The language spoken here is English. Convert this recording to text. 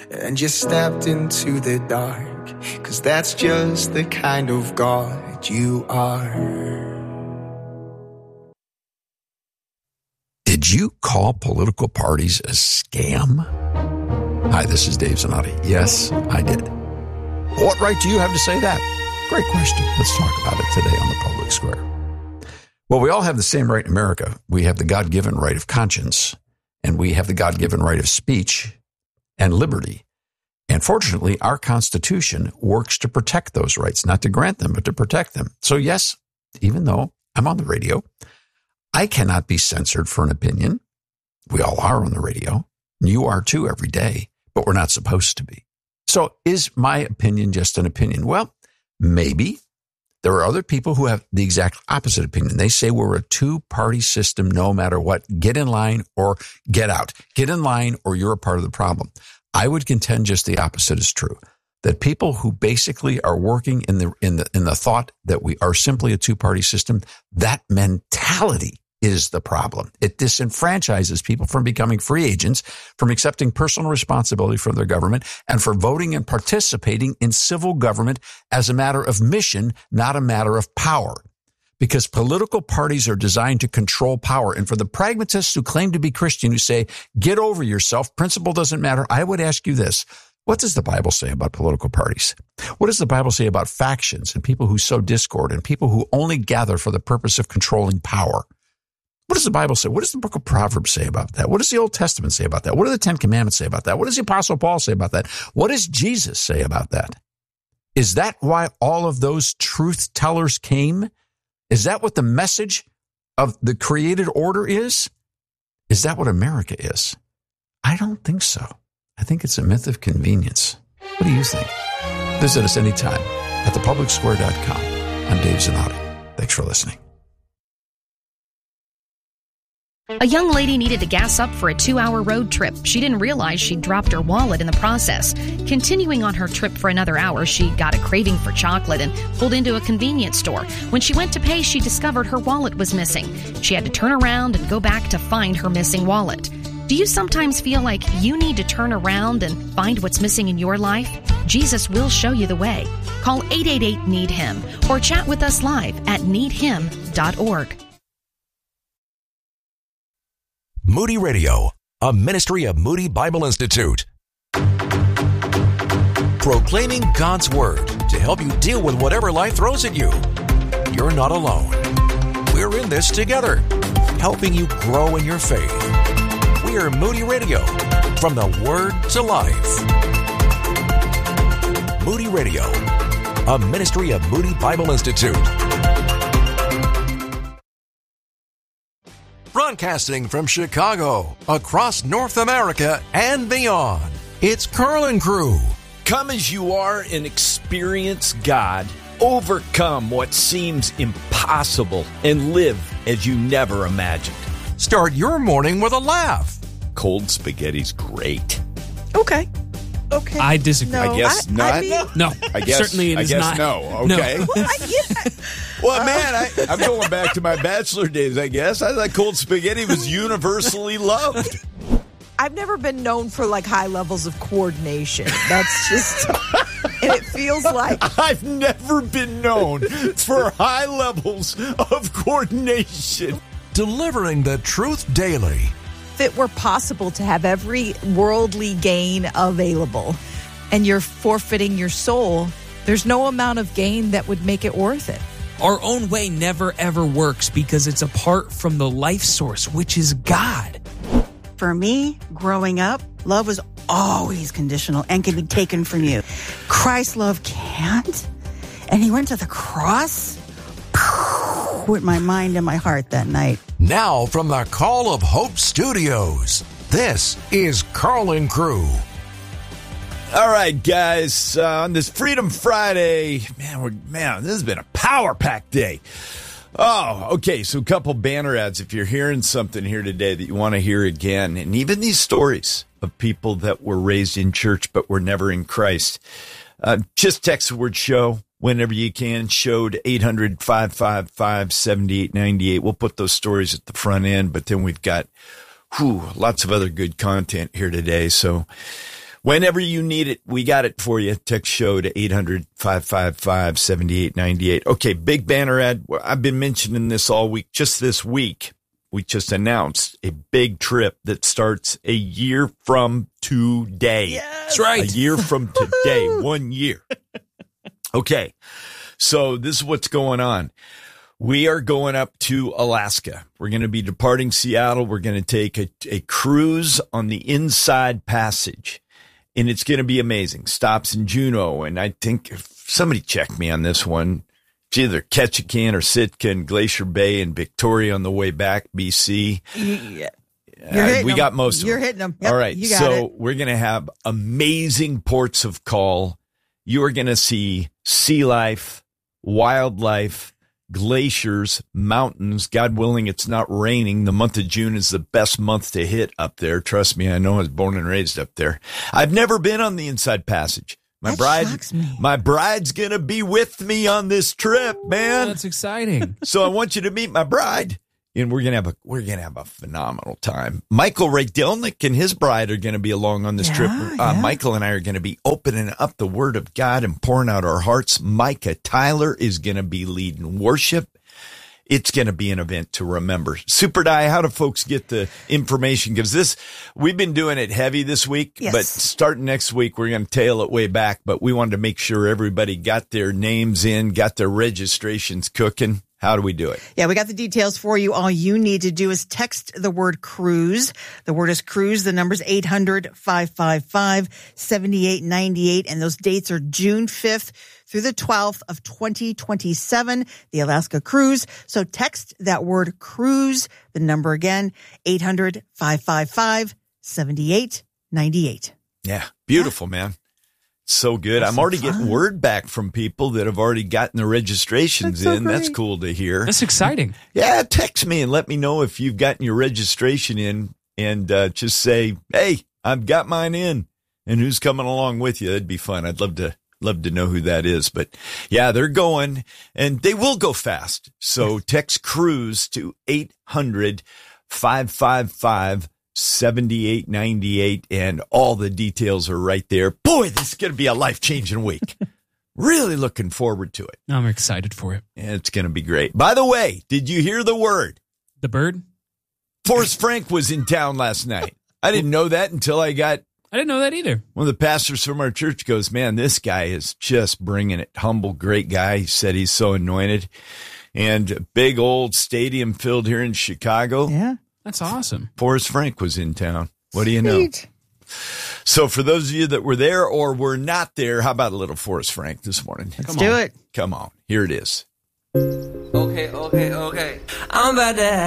and you stepped into the dark, 'cause that's just the kind of God you are. Did you call political parties a scam? Hi, this is Dave Zanotti. Yes, I did. What right do you have to say that? Great question. Let's talk about it today on the Public Square. Well, we all have the same right in America. We have the God-given right of conscience, and we have the God-given right of speech and liberty. And fortunately, our Constitution works to protect those rights, not to grant them, but to protect them. So yes, even though I'm on the radio, I cannot be censored for an opinion. We all are on the radio. You are too every day, but we're not supposed to be. So is my opinion just an opinion? Well, maybe. There are other people who have the exact opposite opinion. They say we're a two-party system no matter what. Get in line or get out. Get in line or you're a part of the problem. I would contend just the opposite is true. That people who basically are working in the thought that we are simply a two-party system, that mentality is the problem. It disenfranchises people from becoming free agents, from accepting personal responsibility for their government, and for voting and participating in civil government as a matter of mission, not a matter of power. Because political parties are designed to control power. And for the pragmatists who claim to be Christian, who say, get over yourself, principle doesn't matter, I would ask you this. What does the Bible say about political parties? What does the Bible say about factions and people who sow discord and people who only gather for the purpose of controlling power? What does the Bible say? What does the book of Proverbs say about that? What does the Old Testament say about that? What do the Ten Commandments say about that? What does the Apostle Paul say about that? What does Jesus say about that? Is that why all of those truth tellers came? Is that what the message of the created order is? Is that what America is? I don't think so. I think it's a myth of convenience. What do you think? Visit us anytime at thepublicsquare.com. I'm Dave Zanotti. Thanks for listening. A young lady needed to gas up for a 2-hour road trip. She didn't realize she'd dropped her wallet in the process. Continuing on her trip for another hour, she got a craving for chocolate and pulled into a convenience store. When she went to pay, she discovered her wallet was missing. She had to turn around and go back to find her missing wallet. Do you sometimes feel like you need to turn around and find what's missing in your life? Jesus will show you the way. Call 888-NEED-HIM or chat with us live at needhim.org. Moody Radio, a ministry of Moody Bible Institute. Proclaiming God's Word to help you deal with whatever life throws at you. You're not alone. We're in this together, helping you grow in your faith. We are Moody Radio, from the Word to life. Moody Radio, a ministry of Moody Bible Institute. Broadcasting from Chicago, across North America and beyond, it's Carl and Crew. Come as you are and experience God. Overcome what seems impossible and live as you never imagined. Start your morning with a laugh. Cold spaghetti's great. Okay. I disagree. No, I guess not. No, I guess, certainly it is not. No. Okay. No. Well, man, I'm going back to my bachelor days, I guess. I thought cold spaghetti was universally loved. I've never been known for like high levels of coordination. That's just, and it feels like I've never been known for high levels of coordination. Delivering the truth daily. if it were possible to have every worldly gain available and you're forfeiting your soul, there's no amount of gain that would make it worth it. Our own way never, ever works because it's apart from the life source, which is God. For me, growing up, love was always conditional and can be taken from you. Christ's love can't. And he went to the cross with my mind and my heart that night. Now from the Call of Hope Studios, this is Carl and Crew. All right, guys, on this Freedom Friday, man, this has been a power-packed day. Oh, okay, so a couple banner ads. If you're hearing something here today that you want to hear again, and even these stories of people that were raised in church but were never in Christ, just text the word show whenever you can. Show to 800-555-7898. We'll put those stories at the front end, but then we've got lots of other good content here today, so Whenever you need it, we got it for you. Text show to 800-555-7898. Okay, big banner ad. I've been mentioning this all week. Just this week, we just announced a big trip that starts a year from today. Yes. That's right. A year from today. 1 year. Okay, so this is what's going on. We are going up to Alaska. We're going to be departing Seattle. We're going to take a cruise on the Inside Passage. And it's going to be amazing. Stops in Juneau. And I think if somebody checked me on this one, it's either Ketchikan or Sitka and Glacier Bay and Victoria on the way back, BC. Yeah. We got most of them. You're hitting them. Yep, all right. you got So it. we're going to have amazing ports of call. You are going to see sea life, wildlife, glaciers, mountains. God willing, it's not raining. The month of June is the best month to hit up there. Trust me, I know. I was born and raised up there. I've never been on the Inside Passage. That shocks me. My bride's going to be with me on this trip, man. That's exciting. So I want you to meet my bride. And we're gonna have a phenomenal time. Michael Radelnik and his bride are gonna be along on this trip. Michael and I are gonna be opening up the Word of God and pouring out our hearts. Micah Tyler is gonna be leading worship. It's gonna be an event to remember. Super Die, how do folks get the information? Because we've been doing it heavy this week, Yes. but starting next week we're gonna tail it way back. But we wanted to make sure everybody got their names in, got their registrations cooking. How do we do it? Yeah, we got the details for you. All you need to do is text the word cruise. The word is cruise. The number's 800-555-7898. And those dates are June 5th through the 12th of 2027, the Alaska cruise. So text that word cruise. The number again, 800-555-7898. Yeah. Beautiful, man. So good. I'm already getting word back from people that have already gotten their registrations in. That's cool to hear. That's exciting. Yeah, text me and let me know if you've gotten your registration in and just say, hey, I've got mine in and who's coming along with you. That'd be fun. I'd love to know who that is. But yeah, they're going and they will go fast. So text cruise to 800-555-7898 and all the details are right there. Boy, this is going to be a life-changing week. Really looking forward to it. I'm excited for it. And it's going to be great. By the way, did you hear the word? The bird? Forrest Frank was in town last night. I didn't know that until I didn't know that either. one of the pastors from our church goes, man, this guy is just bringing it. Humble, great guy. He said he's so anointed. And a big old stadium filled here in Chicago. Yeah. That's awesome. Forrest Frank was in town. What do you know? So for those of you that were there or were not there, how about a little Forrest Frank this morning? Let's do it. Come on. Here it is. Okay. I'm about to